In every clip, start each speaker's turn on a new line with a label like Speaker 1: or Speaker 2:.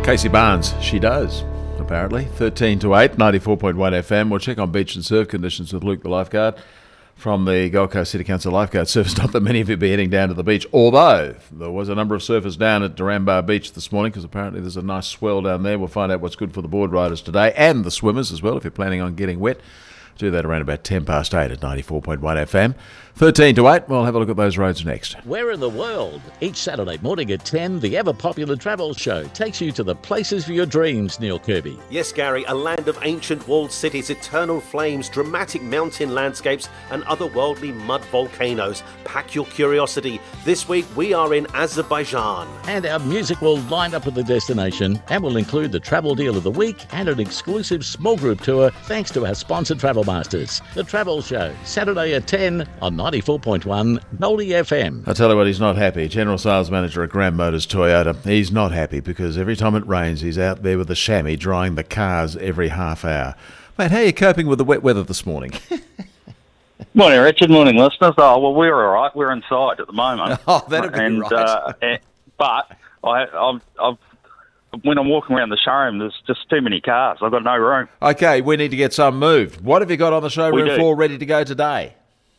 Speaker 1: Casey Barnes, she does, apparently. 13 to 8, 94.1 FM. We'll check on beach and surf conditions with Luke, the lifeguard, from the Gold Coast City Council Lifeguard Service. Not that many of you be heading down to the beach, although there was a number of surfers down at Duranbar Beach this morning because apparently there's a nice swell down there. We'll find out what's good for the board riders today and the swimmers as well if you're planning on getting wet. Do that around about 10 past 8 at 94.1 FM. 13 to 8, we'll have a look at those roads next.
Speaker 2: Where in the world? Each Saturday morning at 10, the ever-popular travel show takes you to the places of your dreams, Neil Kirby.
Speaker 3: Yes, Gary, a land of ancient walled cities, eternal flames, dramatic mountain landscapes and otherworldly mud volcanoes. Pack your curiosity. This week we are in Azerbaijan.
Speaker 2: And our music will line up with the destination and will include the travel deal of the week and an exclusive small group tour thanks to our sponsored Travel Masters. The Travel Show, Saturday at 10 on 94.1 Noldy FM.
Speaker 1: I'll tell you what, he's not happy. General Sales Manager at Graham Motors Toyota. He's not happy because every time it rains, he's out there with the chamois drying the cars every half hour. Mate, how are you coping with the wet weather this morning?
Speaker 4: Morning, Richard. Morning, listeners. Oh, well, we're all right. We're inside at the moment.
Speaker 1: Oh, that'll be right.
Speaker 4: But when I'm walking around the showroom, there's just too many cars. I've got no room.
Speaker 1: Okay, we need to get some moved. What have you got on the showroom floor ready to go today?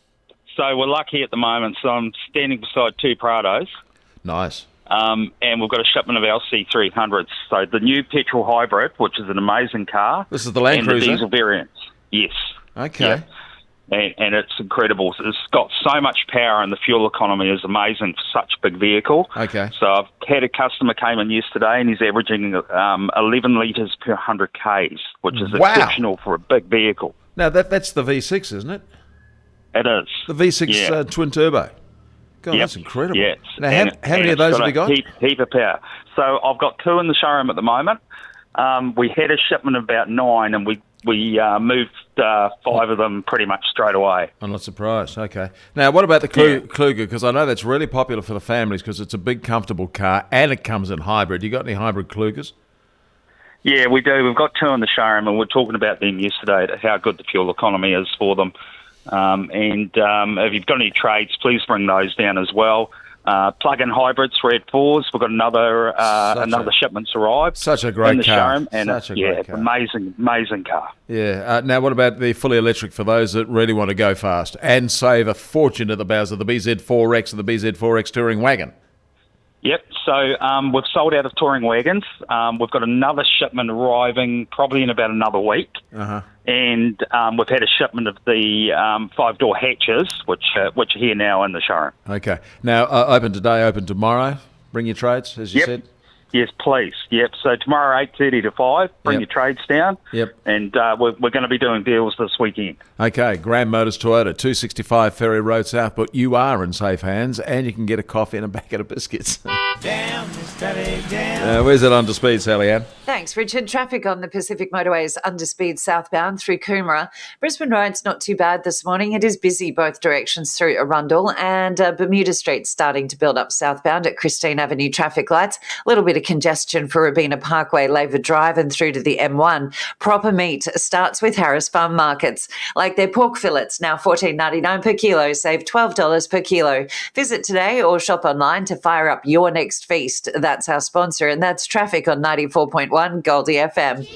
Speaker 4: So we're lucky at the moment. So I'm standing beside two Prados.
Speaker 1: Nice.
Speaker 4: And we've got a shipment of LC300s. So the new petrol hybrid, which is an amazing car.
Speaker 1: This is the Land Cruiser?
Speaker 4: And the diesel variants. Yes.
Speaker 1: Okay.
Speaker 4: Yeah. And it's incredible. It's got so much power and the fuel economy is amazing for such a big vehicle.
Speaker 1: Okay.
Speaker 4: So I've had a customer came in yesterday and he's averaging 11 litres per 100 Ks, which is exceptional for a big vehicle.
Speaker 1: Now, that's the V6, isn't it?
Speaker 4: It is.
Speaker 1: The V6 twin turbo. God, that's incredible.
Speaker 4: Yeah.
Speaker 1: Now, how many of those have you got?
Speaker 4: Heap of power. So I've got two in the showroom at the moment. We had a shipment of about 9 and we moved 5 of them pretty much straight away.
Speaker 1: I'm not surprised. Okay. Now, what about the Kluger? Because I know that's really popular for the families because it's a big, comfortable car and it comes in hybrid. You got any hybrid Klugers?
Speaker 4: Yeah, we do. We've got 2 in the showroom and we're talking about them yesterday, how good the fuel economy is for them. And if you've got any trades, please bring those down as well. Plug-in hybrids, Red 4s. We've got another shipment's arrived.
Speaker 1: Such a great
Speaker 4: in the
Speaker 1: car.
Speaker 4: Showroom, and great car. Amazing car.
Speaker 1: Yeah. Now, what about the fully electric for those that really want to go fast and save a fortune at the Bowser, the BZ4X and the BZ4X touring wagon?
Speaker 4: Yep. So we've sold out of touring wagons. We've got another shipment arriving probably in about another week.
Speaker 1: Uh-huh.
Speaker 4: And we've had a shipment of the 5-door hatches, which are here now in the showroom.
Speaker 1: Okay. Now, open today, open tomorrow. Bring your trades, as you said.
Speaker 4: Yes, please. Yep. So tomorrow, 8:30 to 5. Bring your trades down.
Speaker 1: Yep.
Speaker 4: And we're going to be doing deals this weekend.
Speaker 1: Okay. Graham Motors Toyota, 265 Ferry Road South. But you are in safe hands, and you can get a coffee and a packet of biscuits.
Speaker 5: Damn, damn.
Speaker 1: Where's it under speed, Sally Ann?
Speaker 6: Thanks, Richard. Traffic on the Pacific Motorways under speed southbound through Coomera. Brisbane Road's not too bad this morning. It is busy both directions through Arundel, and Bermuda Street's starting to build up southbound at Christine Avenue traffic lights. A little bit of congestion for Rabina Parkway, Laver Drive and through to the M1. Proper meat starts with Harris Farm Markets. Like their pork fillets, now $14.99 per kilo, save $12 per kilo. Visit today or shop online to fire up your next feast. That's our sponsor, and that's traffic on 94.1 Goldie FM.